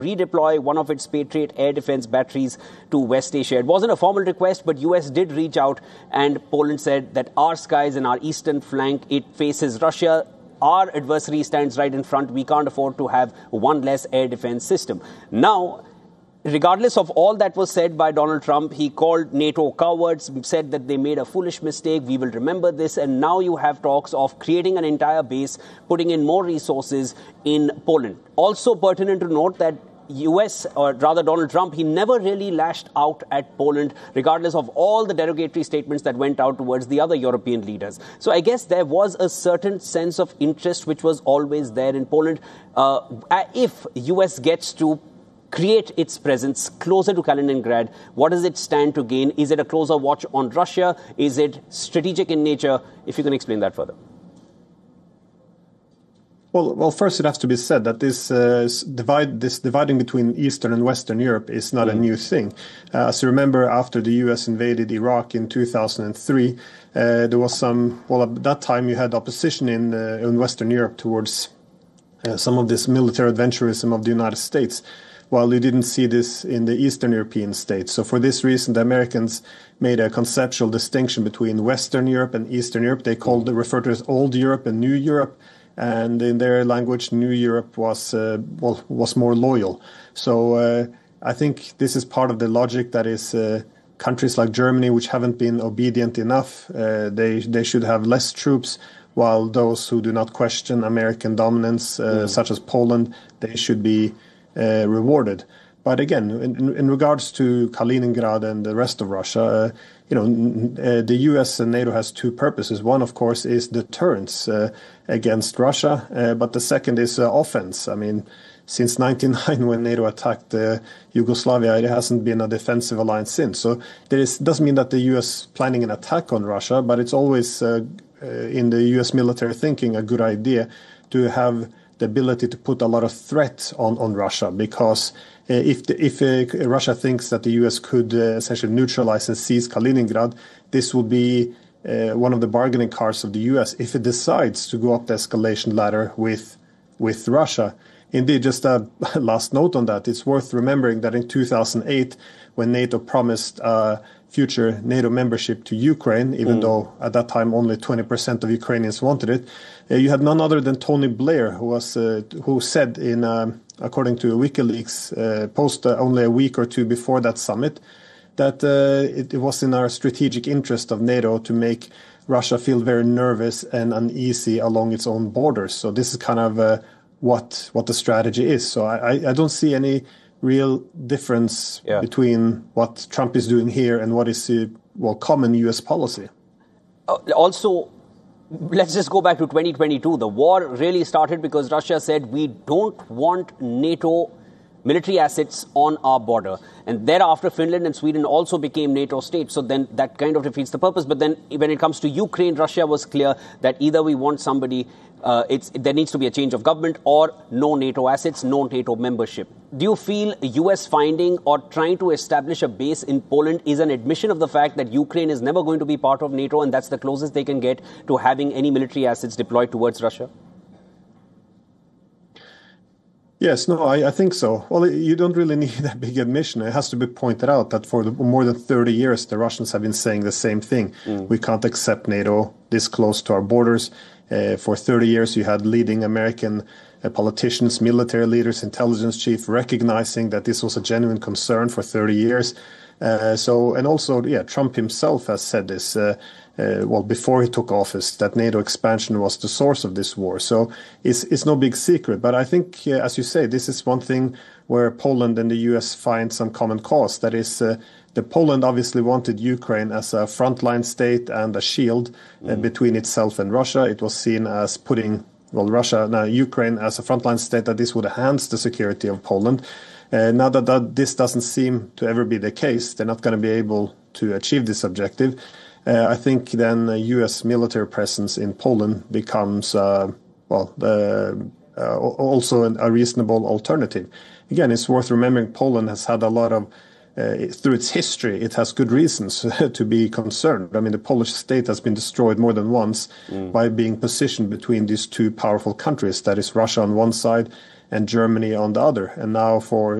redeploy one of its Patriot air defense batteries to West Asia. It wasn't a formal request, but US did reach out, and Poland said that our skies and our eastern flank, it faces Russia. Our adversary stands right in front. We can't afford to have one less air defense system. Now, regardless of all that was said by Donald Trump, he called NATO cowards, said that they made a foolish mistake. We will remember this. And now you have talks of creating an entire base, putting in more resources in Poland. Also pertinent to note that US, or rather Donald Trump, he never really lashed out at Poland, regardless of all the derogatory statements that went out towards the other European leaders. So I guess there was a certain sense of interest which was always there in Poland. If US gets to create its presence closer to Kaliningrad, what does it stand to gain? Is it a closer watch on Russia? Is it strategic in nature? If you can explain that further. Well, first it has to be said that this dividing between Eastern and Western Europe is not a new thing. As you remember, after the US invaded Iraq in 2003, there was at that time you had opposition in Western Europe towards some of this military adventurism of the United States, while you didn't see this in the Eastern European states. So for this reason, the Americans made a conceptual distinction between Western Europe and Eastern Europe. They referred to it as Old Europe and New Europe. And in their language, New Europe was more loyal. So I think this is part of the logic that is countries like Germany, which haven't been obedient enough, they should have less troops, while those who do not question American dominance, such as Poland, they should be rewarded. But again, in regards to Kaliningrad and the rest of Russia, the US and NATO has two purposes. One, of course, is deterrence against Russia, but the second is offense. I mean, since 1999, when NATO attacked Yugoslavia, it hasn't been a defensive alliance since. So doesn't mean that the US planning an attack on Russia, but it's always in the US military thinking a good idea to have the ability to put a lot of threat on Russia, because if Russia thinks that the US could essentially neutralize and seize Kaliningrad, this will be one of the bargaining cards of the US if it decides to go up the escalation ladder with Russia. Indeed, just a last note on that, it's worth remembering that in 2008, when NATO promised future NATO membership to Ukraine, even though at that time only 20% of Ukrainians wanted it, you had none other than Tony Blair, who said according to a WikiLeaks post only a week or two before that summit, that it was in our strategic interest of NATO to make Russia feel very nervous and uneasy along its own borders. So this is kind of what the strategy is. So I don't see any real difference between what Trump is doing here and what is common US policy. Also, let's just go back to 2022. The war really started because Russia said we don't want NATO military assets on our border. And thereafter, Finland and Sweden also became NATO states. So then that kind of defeats the purpose. But then when it comes to Ukraine, Russia was clear that either we want somebody, there needs to be a change of government, or no NATO assets, no NATO membership. Do you feel US finding or trying to establish a base in Poland is an admission of the fact that Ukraine is never going to be part of NATO, and that's the closest they can get to having any military assets deployed towards Russia? Yes, no, I think so. Well, you don't really need a big admission. It has to be pointed out that for more than 30 years, the Russians have been saying the same thing. We can't accept NATO this close to our borders. For 30 years, you had leading American politicians, military leaders, intelligence chief recognizing that this was a genuine concern for 30 years. And also, Trump himself has said this, before he took office, that NATO expansion was the source of this war. So it's no big secret. But I think, as you say, this is one thing where Poland and the US find some common cause. That is, the Poland obviously wanted Ukraine as a frontline state and a shield between itself and Russia. It was seen as putting, Ukraine as a frontline state, that this would enhance the security of Poland. Now that this doesn't seem to ever be the case, they're not going to be able to achieve this objective. I think then a U.S. military presence in Poland becomes, also a reasonable alternative. Again, it's worth remembering Poland has had a lot of, through its history, it has good reasons to be concerned. I mean, the Polish state has been destroyed more than once by being positioned between these two powerful countries, that is Russia on one side and Germany on the other. And now for